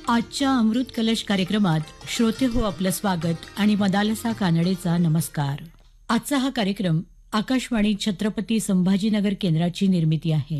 आजच्या अमृत कलश कार्यक्रमात श्रोते हो आपलं स्वागत आणि मदालसा कानडेचा नमस्कार. आजचा हा कार्यक्रम आकाशवाणी छत्रपती संभाजीनगर केंद्राची निर्मिती आहे.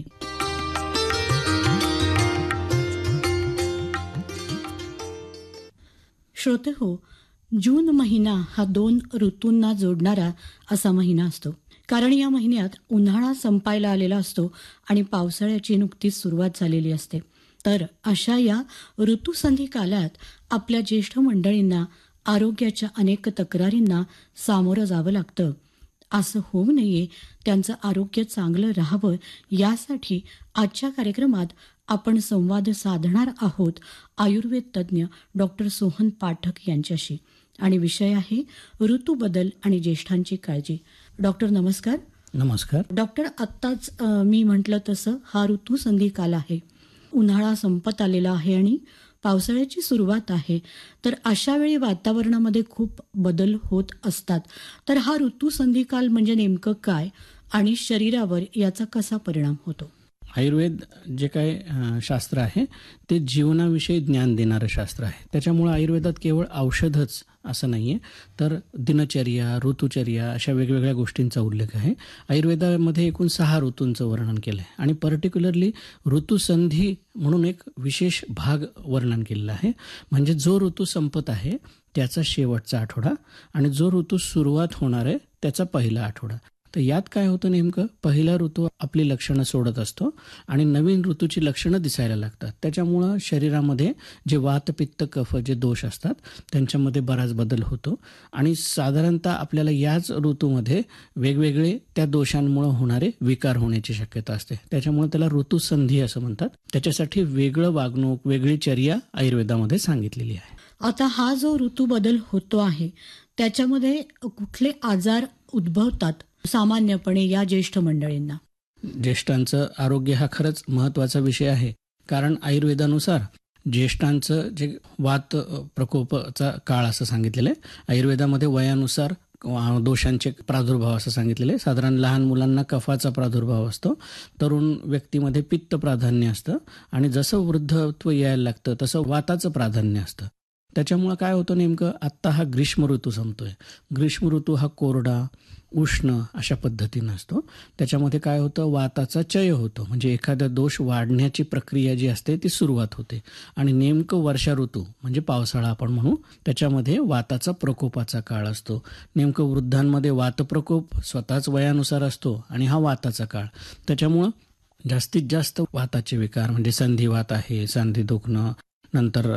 श्रोते हो, जून महिना हा 2 ऋतूंना जोडणारा असा महिना असतो. कारण या महिन्यात उन्हाळा संपायला आलेला असतो आणि पावसाळ्याची नुकतीच सुरुवात झालेली असते. तर अशा या ऋतुसंधी कालात आपल्या ज्येष्ठ मंडळींना आरोग्याच्या अनेक तक्रारींना सामोरं जावं लागतं. असं होऊ नये, त्यांचं आरोग्य चांगलं राहावं यासाठी आजच्या कार्यक्रमात आपण संवाद साधणार आहोत आयुर्वेद तज्ज्ञ डॉक्टर सोहन पाठक यांच्याशी. आणि विषय आहे ऋतू बदल आणि ज्येष्ठांची काळजी. डॉक्टर नमस्कार. नमस्कार. डॉक्टर, आत्ताच मी म्हटलं तसं हा ऋतुसंधी काल आहे. उन्हाळा संपत आलेला आहे आणि पावसाळ्याची सुरुवात आहे. तर अशा वेळी वातावरणामध्ये खूप बदल होत असतात. तर हा ऋतुसंधी काल म्हणजे नेमकं काय आणि शरीरावर याचा कसा परिणाम होतो? आयुर्वेद जे काय शास्त्र आहे ते जीवनाविषयी ज्ञान देणारं शास्त्र आहे. त्याच्यामुळे आयुर्वेदात केवळ औषधच असं नाहीये, तर दिनचर्या, ऋतुचर्या अशा वेगवेगळ्या गोष्टींचा उल्लेख आहे. आयुर्वेदामध्ये एकूण 6 ऋतूंचं वर्णन केलं आहे आणि पर्टिक्युलरली ऋतुसंधी म्हणून एक विशेष भाग वर्णन केलेला आहे. म्हणजे जो ऋतू संपत आहे त्याचा शेवटचा आठवडा आणि जो ऋतू सुरुवात होणार आहे त्याचा पहिला आठवडा. तर यात काय होतं, नेमकं पहिला ऋतू आपली लक्षणं सोडत असतो आणि नवीन ऋतूची लक्षणं दिसायला लागतात. त्याच्यामुळं शरीरामध्ये जे वात पित्त कफ जे दोष असतात त्यांच्यामध्ये बराच बदल होतो आणि साधारणतः आपल्याला याच ऋतूमध्ये वेगवेगळे त्या दोषांमुळे होणारे विकार होण्याची शक्यता असते. त्याच्यामुळे त्याला ऋतुसंधी असं म्हणतात. त्याच्यासाठी वेगळं वागणूक, वेगळी चर्या आयुर्वेदामध्ये सांगितलेली आहे. आता हा जो ऋतू बदल होतो आहे त्याच्यामध्ये कुठले आजार उद्भवतात सामान्यपणे या ज्येष्ठ मंडळींना? ज्येष्ठांचं आरोग्य हा खरंच महत्वाचा विषय आहे. कारण आयुर्वेदानुसार ज्येष्ठांचं जे वात प्रकोपाचा काळ असं सांगितलेलं आहे. आयुर्वेदामध्ये वयानुसार दोषांचे प्रादुर्भाव असं सांगितलेलं आहे. साधारण लहान मुलांना कफाचा प्रादुर्भाव असतो, तरुण व्यक्तीमध्ये पित्त प्राधान्य असतं आणि जसं वृद्धत्व यायला लागतं तसं वाताचं प्राधान्य असतं. त्याच्यामुळं काय होतं, नेमकं आत्ता हा ग्रीष्म ऋतू संपतोय. ग्रीष्म ऋतू हा कोरडा उष्ण अशा पद्धतीनं असतो. त्याच्यामध्ये काय होतं, वाताचा चय होतो. म्हणजे एखादा दोष वाढण्याची प्रक्रिया जी असते ती सुरुवात होते आणि नेमकं वर्षा ऋतू म्हणजे पावसाळा आपण म्हणू, त्याच्यामध्ये वाताचा प्रकोपाचा काळ असतो. नेमकं वृद्धांमध्ये वातप्रकोप स्वतःच वयानुसार असतो आणि हा वाताचा काळ. त्याच्यामुळं जास्तीत जास्त वाताचे विकार म्हणजे संधिवात आहे, सांधी दुखणं, नंतर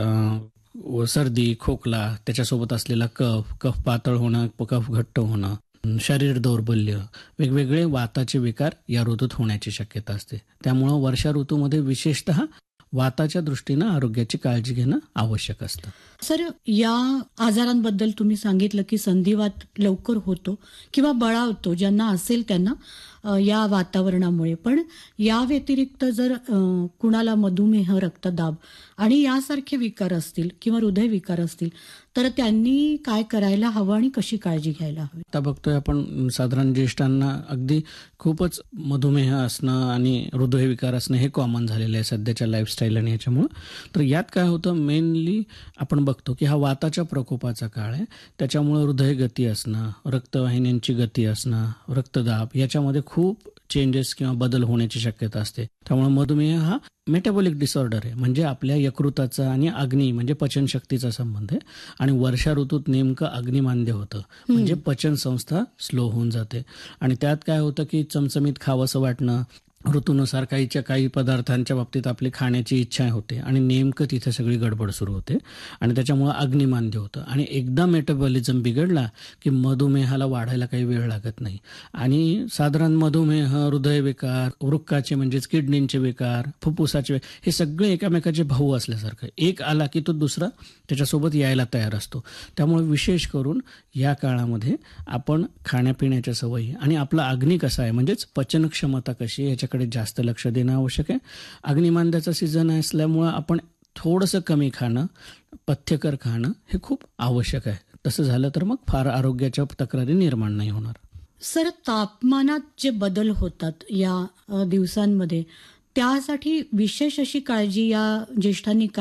सर्दी, खोकला, त्याच्यासोबत असलेला कफ पातळ होणं, कफ घट्ट होणं, शरीर दौर्बल्य, वेगवेगळे वाताचे विकार या ऋतूत होण्याची शक्यता असते. त्यामुळं वर्षा ऋतूमध्ये विशेषतः वाताच्या दृष्टीनं आरोग्याची काळजी घेणं आवश्यक असतं. सर, या आजारांबद्दल तुम्ही सांगितलं की संधिवात लवकर होतो किंवा बळावतो ज्यांना असेल त्यांना या वातावरणामुळे. पण या व्यतिरिक्त जर कुणाला मधुमेह, रक्तदाब आणि यासारखे विकार असतील किंवा हृदयविकार असतील तर त्यांनी काय करायला हवं आणि कशी काळजी घ्यायला हवी? आता बघतोय आपण साधारण ज्येष्ठांना अगदी खूपच मधुमेह असणं आणि हृदयविकार असणं हे कॉमन झालेलं आहे सध्याच्या लाईफस्टाईल आणि ह्याच्यामुळं. तर यात काय होतं, मेनली आपण बघतो की हा वाताच्या प्रकोपाचा काळ आहे. त्याच्यामुळं हृदयगती असणं, रक्तवाहिन्यांची गती असणं, रक्तदाब याच्यामध्ये खूप चेंजेस किंवा बदल होण्याची शक्यता असते. त्यामुळे मधुमेह हा मेटाबॉलिक डिसऑर्डर आहे. म्हणजे आपल्या यकृताचा आणि अग्नी म्हणजे पचनशक्तीचा संबंध आहे आणि वर्षा ऋतूत नेमकं अग्निमांद्य होतं. म्हणजे पचन संस्था स्लो होऊन जाते आणि त्यात काय होतं की चमचमीत खावंसं वाटणं, ऋतूनुसार काही पदार्थांच्या बाबतीत आपली खाण्याची इच्छा होते आणि नेमकं तिथे सगळी गडबड सुरू होते आणि त्याच्यामुळं अग्निमांद्य होतं. आणि एकदा मेटाबॉलिझम बिघडला की मधुमेहाला वाढायला काही वेळ लागत नाही आणि साधारण मधुमेह, हृदयविकार, वृक्काचे म्हणजेच किडनींचे विकार, फुफ्फुसाचे हे सगळे एकामेकाचे भाऊ असल्यासारखं. एक आला की तो दुसरा त्याच्यासोबत यायला तयार असतो. त्यामुळे विशेष करून या काळामध्ये आपण खाण्यापिण्याच्या सवयी आणि आपला अग्नी कसा आहे म्हणजेच पचनक्षमता कशी आहे ह्याच्याकडे जास्त लक्ष देणं आवश्यक आहे. अग्निमांद्याचा सीझन असल्यामुळं आपण थोडंसं कमी खाणं, पथ्यकर खाणं हे खूप आवश्यक आहे. तसं झालं तर मग फार आरोग्याच्या तक्रारी निर्माण नाही होणार. सर, तापमानात जे बदल होतात या दिवसांमध्ये त्यासाठी विशेष अशी काळजी या ज्येष्ठांनी